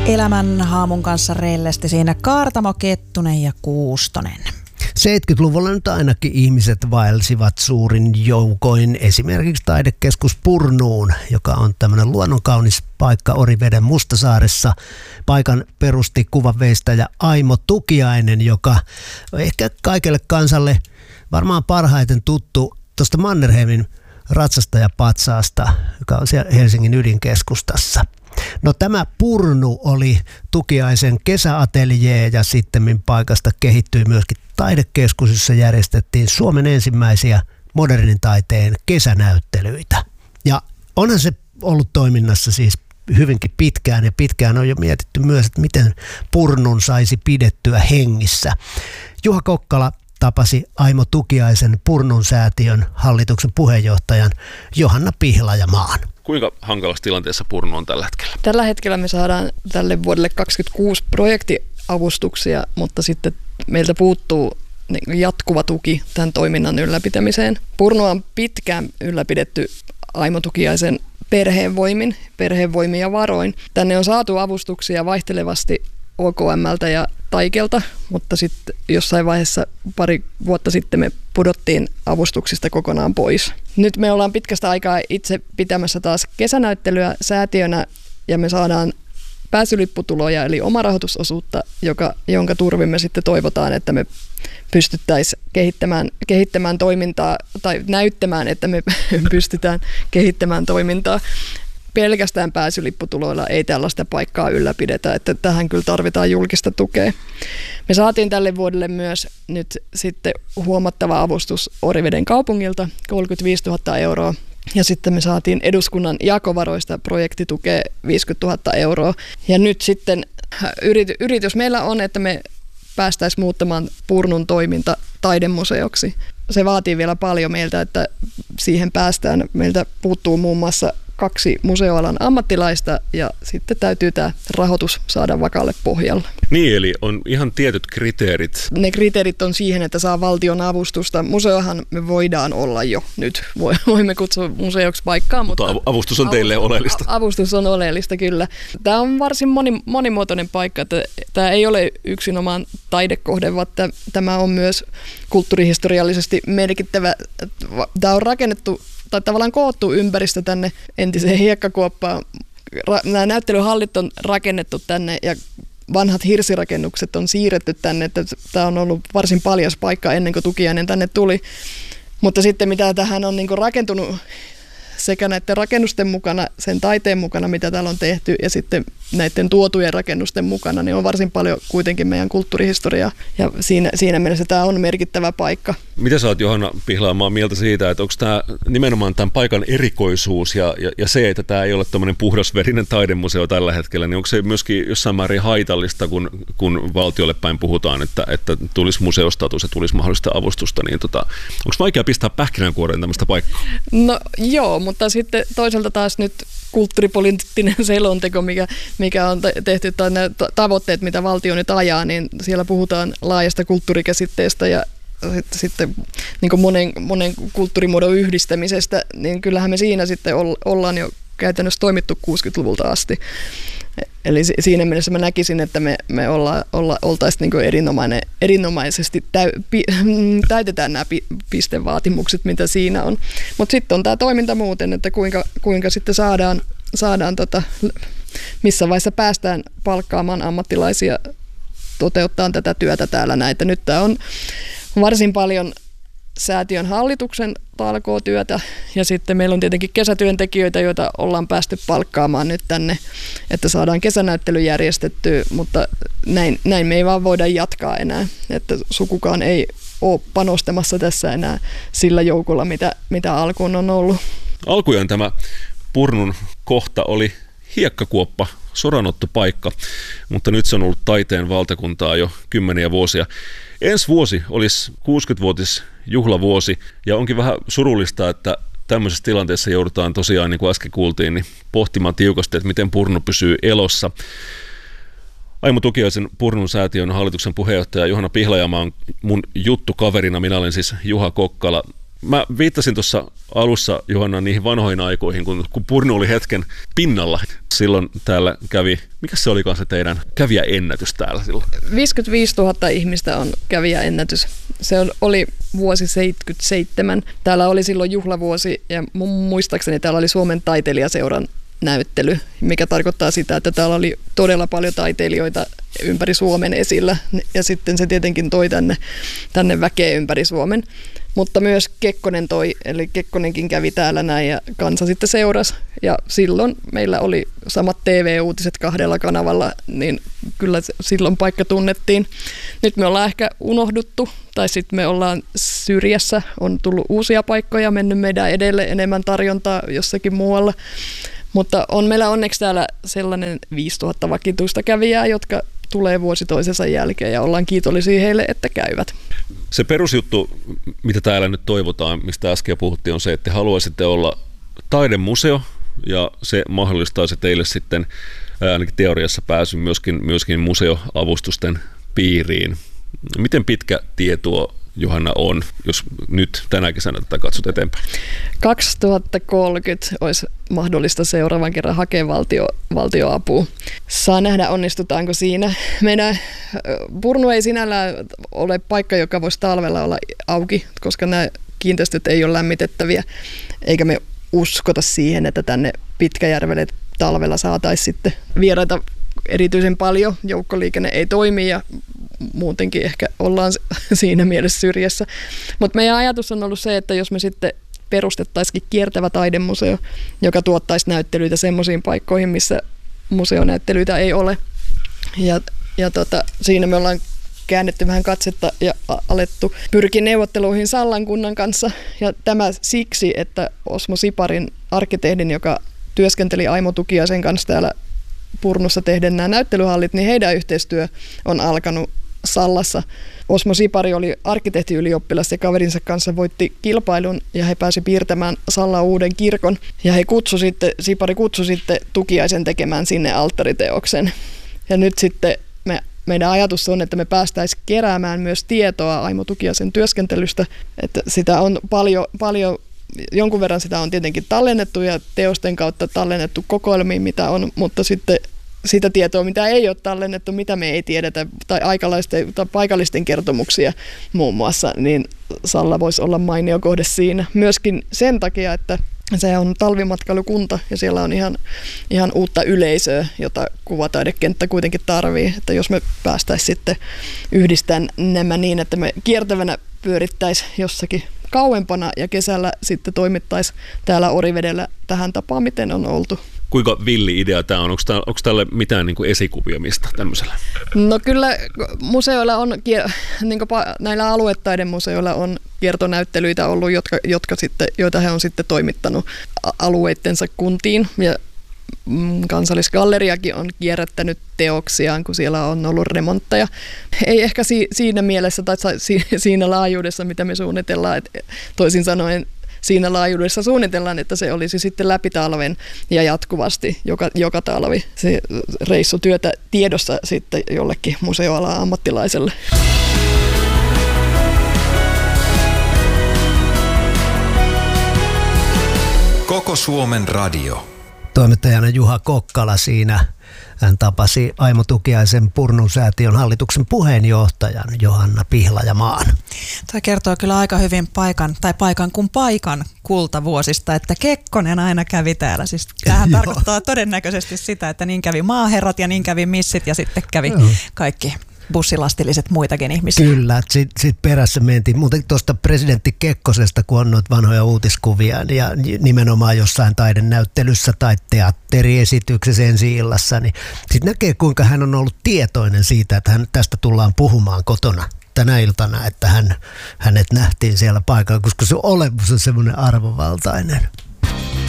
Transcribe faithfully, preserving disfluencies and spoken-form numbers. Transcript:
Elämän haamun kanssa reellesti siinä Kaartamo, Kettunen ja Kuustonen. seitsemänkymmentäluvulla nyt ainakin ihmiset vaelsivat suurin joukoin esimerkiksi taidekeskus Purnuun, joka on tämmöinen luonnonkaunis paikka Oriveden Mustasaaressa. Paikan perusti kuvanveistäjä Aimo Tukiainen, joka ehkä kaikelle kansalle varmaan parhaiten tuttu tuosta Mannerheimin ratsastajapatsaasta, joka on siellä Helsingin ydinkeskustassa. No tämä Purnu oli Tukiaisen kesäateljee ja sittemmin paikasta kehittyi myöskin taidekeskus, jossa järjestettiin Suomen ensimmäisiä modernin taiteen kesänäyttelyitä. Ja onhan se ollut toiminnassa siis hyvinkin pitkään ja pitkään on jo mietitty myös, että miten Purnun saisi pidettyä hengissä. Juha Kokkala tapasi Aimo Tukiaisen Purnun säätiön hallituksen puheenjohtajan Johanna Pihlajamaan. Kuinka hankalassa tilanteessa Purnu on tällä hetkellä? Tällä hetkellä me saadaan tälle vuodelle kaksikymmentäkuusi projektiavustuksia, mutta sitten meiltä puuttuu jatkuva tuki tämän toiminnan ylläpitämiseen. Purnua on pitkään ylläpidetty Aimo Tukiaisen perheenvoimin, perheenvoimin ja varoin. Tänne on saatu avustuksia vaihtelevasti O K M:ltä ja Taikelta, mutta sitten jossain vaiheessa pari vuotta sitten me pudottiin avustuksista kokonaan pois. Nyt me ollaan pitkästä aikaa itse pitämässä taas kesänäyttelyä säätiönä ja me saadaan pääsylipputuloja eli omarahoitusosuutta, joka, jonka turvin me sitten toivotaan, että me pystyttäisiin kehittämään, kehittämään toimintaa tai näyttämään, että me pystytään kehittämään toimintaa. Pelkästään pääsylipputuloilla ei tällaista paikkaa ylläpidetä, että tähän kyllä tarvitaan julkista tukea. Me saatiin tälle vuodelle myös nyt sitten huomattava avustus Oriveden kaupungilta, kolmekymmentäviisituhatta euroa. Ja sitten me saatiin eduskunnan jakovaroista projektitukea viisikymmentätuhatta euroa. Ja nyt sitten yritys meillä on, että me päästäisiin muuttamaan Purnun toiminta taidemuseoksi. Se vaatii vielä paljon meiltä, että siihen päästään. Meiltä puuttuu muun muassa kaksi museoalan ammattilaista ja sitten täytyy tämä rahoitus saada vakaalle pohjalle. Niin, eli on ihan tietyt kriteerit. Ne kriteerit on siihen, että saa valtion avustusta. Museohan me voidaan olla jo nyt. Voimme kutsua museoksi paikkaa. Mutta, mutta avustus on teille avustus, oleellista. Avustus on oleellista, kyllä. Tämä on varsin moni, monimuotoinen paikka. Että tämä ei ole yksinomaan taidekohde, vaan tämä on myös kulttuurihistoriallisesti merkittävä. Tämä on rakennettu tai tavallaan koottu ympäristö tänne entiseen hiekkakuoppaan. Ra- nämä näyttelyhallit on rakennettu tänne ja vanhat hirsirakennukset on siirretty tänne, että tämä on ollut varsin paljas paikka ennen kuin Tukiainen tänne tuli. Mutta sitten mitä tähän on niin kuin rakentunut sekä näiden rakennusten mukana, sen taiteen mukana, mitä täällä on tehty, ja sitten näiden tuotujen rakennusten mukana, niin on varsin paljon kuitenkin meidän kulttuurihistoriaa, ja siinä, siinä mielessä tämä on merkittävä paikka. Mitä sä oot, Johanna Pihlajamaa, mieltä siitä, että onko tämä nimenomaan tämän paikan erikoisuus ja, ja, ja se, että tämä ei ole tämmöinen puhdasverinen taidemuseo tällä hetkellä, niin onko se myöskin jossain määrin haitallista, kun, kun valtiolle päin puhutaan, että, että tulisi museostatus ja tulisi mahdollista avustusta, niin tota, onko vaikea pistää pähkinänkuoreen tämmöistä paikkaa? No joo, mutta sitten toisaalta taas nyt kulttuuripoliittinen selonteko, mikä, mikä on tehty, tai nämä tavoitteet, mitä valtio nyt ajaa, niin siellä puhutaan laajasta kulttuurikäsitteestä ja sitten niin kuin monen, monen kulttuurimuodon yhdistämisestä, niin kyllähän me siinä sitten ollaan jo käytännössä toimittu kuusikymmentäluvulta asti. Eli siinä mielessä mä näkisin, että me, me olla, olla, oltaisiin niin kuin erinomainen, erinomaisesti täy, pi, täytetään nämä pi, pistevaatimukset, mitä siinä on. Mutta sitten on tämä toiminta muuten, että kuinka, kuinka sitten saadaan, saadaan tota, missä vaiheessa päästään palkkaamaan ammattilaisia toteuttaa tätä työtä täällä näitä. Nyt tämä on varsin paljon säätiön hallituksen talkootyötä ja sitten meillä on tietenkin kesätyöntekijöitä, joita ollaan päästy palkkaamaan nyt tänne, että saadaan kesänäyttely järjestettyä, mutta näin, näin me ei vaan voida jatkaa enää, että sukukaan ei ole panostamassa tässä enää sillä joukolla, mitä, mitä alkuun on ollut. Alkujaan tämä Purnun kohta oli hiekkakuoppa, soranottopaikka, mutta nyt se on ollut taiteen valtakuntaa jo kymmeniä vuosia. Ensi vuosi olisi kuusikymmentävuotisjuhlavuosi ja onkin vähän surullista, että tämmöisessä tilanteessa joudutaan tosiaan, niin kuin äsken kuultiin, niin pohtimaan tiukasti, että miten Purnu pysyy elossa. Aimo Tukiaisen Purnun säätiön hallituksen puheenjohtaja Johanna Pihlajamaa on mun juttukaverina. Minä olen siis Juha Kokkala. Mä viittasin tuossa alussa, Johanna, niihin vanhoihin aikoihin, kun, kun Purnu oli hetken pinnalla. Silloin täällä kävi, mikä se olikaan se teidän kävijäennätys täällä silloin? viisikymmentäviisituhatta ihmistä on kävijäennätys. Se on, oli vuosi seitsemänkymmentäseitsemän. Täällä oli silloin juhlavuosi ja mun muistaakseni täällä oli Suomen taiteilijaseuran näyttely, mikä tarkoittaa sitä, että täällä oli todella paljon taiteilijoita ympäri Suomen esillä ja sitten se tietenkin toi tänne, tänne väkeä ympäri Suomen. Mutta myös Kekkonen toi, eli Kekkonenkin kävi täällä näin ja kansa sitten seurasi. Ja silloin meillä oli samat T V-uutiset kahdella kanavalla, niin kyllä silloin paikka tunnettiin. Nyt me ollaan ehkä unohduttu, tai sitten me ollaan syrjässä, on tullut uusia paikkoja, mennyt meidän edelle enemmän tarjontaa jossakin muualla. Mutta on meillä onneksi täällä sellainen viisituhatta vakituista kävijää, jotka tulee vuosi toisensa jälkeen ja ollaan kiitollisia heille, että käyvät. Se perusjuttu, mitä täällä nyt toivotaan, mistä äsken puhuttiin, on se, että te haluaisitte olla taidemuseo ja se mahdollistaisi teille sitten ainakin teoriassa pääsyn myöskin, myöskin museoavustusten piiriin. Miten pitkä tie tuo, Johanna, on, jos nyt tänä kesänä tätä katsot eteenpäin? kaksituhattakolmekymmentä olisi mahdollista seuraavan kerran hakea valtio, valtioapua. Saa nähdä, onnistutaanko siinä. Meidän Purnu ei sinällään ole paikka, joka voisi talvella olla auki, koska nämä kiinteistöt ei ole lämmitettäviä, eikä me uskota siihen, että tänne Pitkäjärvelle talvella saataisiin sitten vieraita erityisen paljon. Joukkoliikenne ei toimi ja muutenkin ehkä ollaan siinä mielessä syrjässä. Mutta meidän ajatus on ollut se, että jos me sitten perustettaisiin kiertävä taidemuseo, joka tuottaisi näyttelyitä semmoisiin paikkoihin, missä museonäyttelyitä ei ole. Ja, ja tota, siinä me ollaan käännetty vähän katsetta ja alettu pyrkiä neuvotteluihin Sallan kunnan kanssa. Ja tämä siksi, että Osmo Siparin arkkitehdin, joka työskenteli Aimo Tukiaisen kanssa täällä Purnussa tehden nämä näyttelyhallit, niin heidän yhteistyö on alkanut Sallassa. Osmo Sipari oli arkkitehtiylioppilas ja kaverinsa kanssa voitti kilpailun ja he pääsi piirtämään Sallaan uuden kirkon. Ja he kutsu sitten, Sipari kutsui sitten Tukiaisen tekemään sinne alttariteoksen. Ja nyt sitten me, meidän ajatus on, että me päästäisiin keräämään myös tietoa Aimo Tukiaisen työskentelystä. Että sitä on paljon, paljon jonkun verran sitä on tietenkin tallennettu ja teosten kautta tallennettu kokoelmiin, mitä on, mutta sitten sitä tietoa, mitä ei ole tallennettu, mitä me ei tiedetä, tai aikalaisten tai paikallisten kertomuksia muun muassa, niin Salla voisi olla mainio kohde siinä. Myöskin sen takia, että se on talvimatkailukunta ja siellä on ihan, ihan uutta yleisöä, jota kuvataidekenttä kuitenkin tarvii. Että jos me päästäisiin sitten yhdistämään nämä niin, että me kiertävänä pyörittäisiin jossakin kauempana ja kesällä sitten toimittaisiin täällä Orivedellä tähän tapaan, miten on oltu. Kuinka villi idea tämä on? Onko, tämä, onko tällä mitään niin kuin esikuvia mistä tämmöisellä? No kyllä museoilla on, niin kuin näillä aluetaidemuseoilla on kiertonäyttelyitä ollut, jotka, jotka sitten, joita he on sitten toimittanut alueittensa kuntiin. Ja Kansallisgalleriakin on kierrättänyt teoksiaan, kun siellä on ollut remontteja. Ei ehkä si- siinä mielessä tai si- siinä laajuudessa, mitä me suunnitellaan, että toisin sanoen siinä laajuudessa suunnitellaan, että se olisi sitten läpi talven ja jatkuvasti joka, joka talvi se reissutyötä tiedossa sitten jollekin museoalan ammattilaiselle. Koko Suomen radio. Toimittajana Juha Kokkala siinä. Hän tapasi Aimo Tukiaisen Purnun säätiön hallituksen puheenjohtajan Johanna Pihlajamaan. Tämä kertoo kyllä aika hyvin paikan, tai paikan kuin paikan kultavuosista, että Kekkonen aina kävi täällä. Siis tämähän tarkoittaa todennäköisesti sitä, että niin kävi maaherrat ja niin kävi missit ja sitten kävi kaikki bussilastilliset muitakin ihmisiä. Kyllä, sitten sit perässä mentiin. Muuten tuosta presidentti Kekkosesta, kun on noita vanhoja uutiskuvia ja nimenomaan jossain taidenäyttelyssä tai teatteriesityksessä ensi-illassa, niin sitten näkee, kuinka hän on ollut tietoinen siitä, että hän, tästä tullaan puhumaan kotona tänä iltana, että hän, hänet nähtiin siellä paikalla, koska se olemus on semmoinen arvovaltainen.